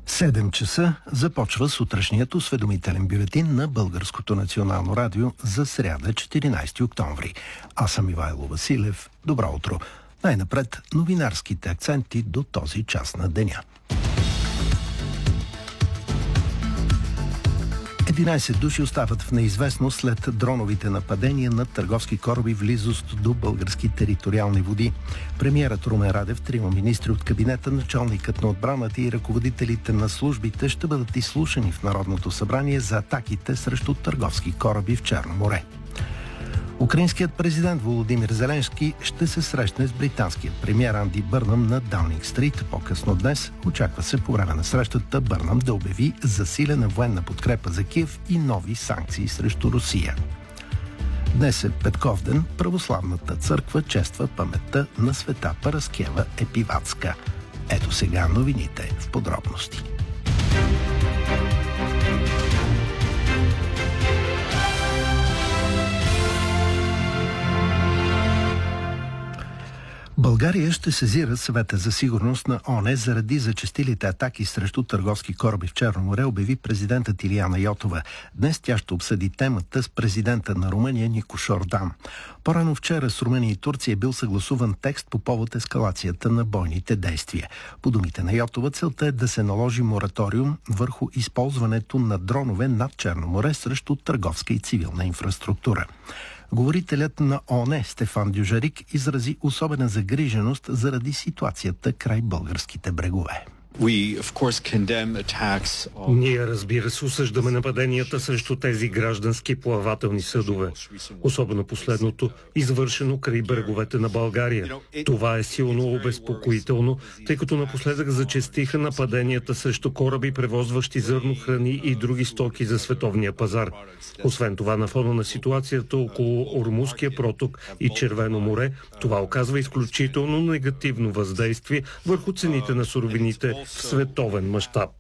7 часа започва сутрешният осведомителен бюлетин на Българското национално радио за сряда, 14 октомври. Аз съм Ивайло Василев. Добро утро. Най-напред новинарските акценти до този час на деня. 11 души остават в неизвестност след дроновите нападения на търговски кораби в близост до български териториални води. Премиерът Румен Радев, трима министри от кабинета, началникът на отбраната и ръководителите на службите ще бъдат изслушани в Народното събрание за атаките срещу търговски кораби в Черно море. Украинският президент Володимир Зеленски ще се срещне с британският премиер Анди Бърнъм на Даунинг Стрит по-късно днес. Очаква се по време на срещата Бърнъм да обяви засилена военна подкрепа за Киев и нови санкции срещу Русия. Днес е Петковден. Православната църква чества паметта на света Параскева Епиватска. Ето сега новините в подробности. България ще сезира Съвета за сигурност на ООН заради зачестилите атаки срещу търговски кораби в Черно море, обяви президентът Илияна Йотова. Днес тя ще обсъди темата с президента на Румъния Никош Ордан. По-рано вчера с Румъния и Турция е бил съгласуван текст по повод ескалацията на бойните действия. По думите на Йотова, целта е да се наложи мораториум върху използването на дронове над Черно море срещу търговска и цивилна инфраструктура. Говорителят на ООН Стефан Дюжарик изрази особена загриженост заради ситуацията край българските брегове. Ние, разбира се, осъждаме нападенията срещу тези граждански плавателни съдове. Особено последното, извършено край бреговете на България. Това е силно обезпокоително, тъй като напоследък зачестиха нападенията срещу кораби, превозващи зърно, храни и други стоки за световния пазар. Освен това, на фона на ситуацията около Ормузския проток и Червено море, това оказва изключително негативно въздействие върху цените на суровините в световен мащаб.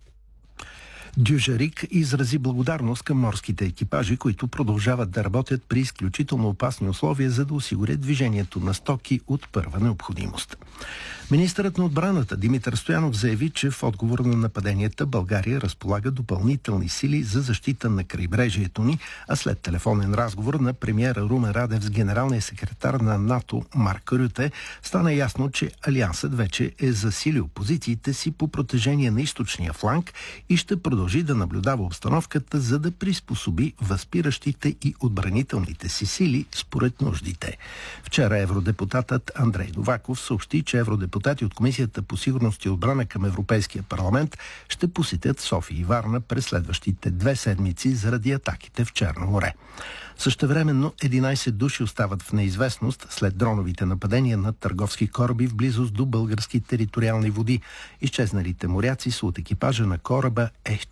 Дюжарик изрази благодарност към морските екипажи, които продължават да работят при изключително опасни условия, за да осигурят движението на стоки от първа необходимост. Министърът на отбраната Димитър Стоянов заяви, че в отговор на нападенията България разполага допълнителни сили за защита на крайбрежието ни, а след телефонен разговор на премиера Румен Радев с генералния секретар на НАТО Марк Рюте стана ясно, че Алиансът вече е засилил позициите си по протежение на източния фланг и ще продължи да наблюдава обстановката, за да приспособи възпиращите и отбранителните си сили според нуждите. Вчера евродепутатът Андрей Новаков съобщи, че евродепутати от Комисията по сигурност и отбрана към Европейския парламент ще посетят София и Варна през следващите 2 седмици заради атаките в Черно море. Същевременно 11 души остават в неизвестност след дроновите нападения на търговски кораби в близост до български териториални води. Изчезналите моряци са от екипажа на кораба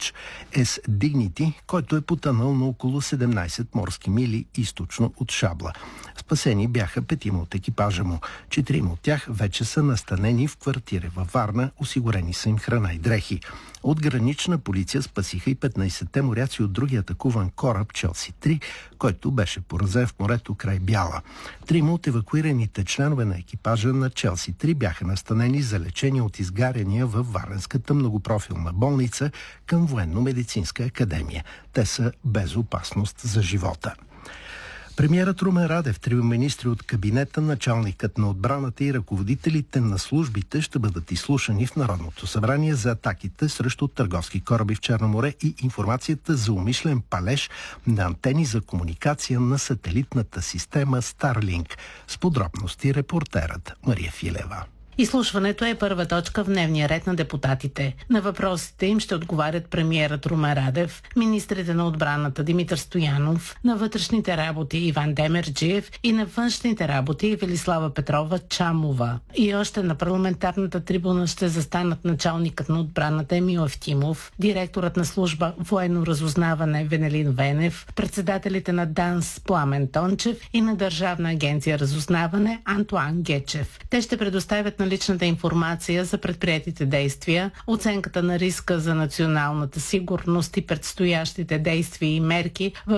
HS Dignity, който е потънал на около 17 морски мили източно от Шабла. Спасени бяха 5 от екипажа му. 4 от тях вече са настанени в квартири във Варна, осигурени са им храна и дрехи. От гранична полиция спасиха и 15-те моряци от другия атакуван кораб Челси 3, който беше поразен в морето край Бяла. 3 от евакуираните членове на екипажа на Челси 3 бяха настанени за лечение от изгаряния във Варненската многопрофилна болница към Военно-медицинска академия. Те са без опасност за живота. Премиерът Румен Радев, трима министри от кабинета, началникът на отбраната и ръководителите на службите ще бъдат изслушани в Народното събрание за атаките срещу търговски кораби в Черно море и информацията за умишлен палеж на антени за комуникация на сателитната система Starlink. С подробности репортерът Мария Филева. Изслушването е първа точка в дневния ред на депутатите. На въпросите им ще отговарят премиерът Румен Радев, министрите на отбраната Димитър Стоянов, на вътрешните работи Иван Демерджиев и на външните работи Велислава Петрова Чамова. И още на парламентарната трибуна ще застанат началникът на отбраната Емил Евтимов, директорът на служба Военно разузнаване Венелин Венев, председателите на ДАНС Пламен Тончев и на Държавна агенция разузнаване Антуан Гечев. Те ще предоставят на личната информация за предприетите действия, оценката на риска за националната сигурност и предстоящите действия и мерки в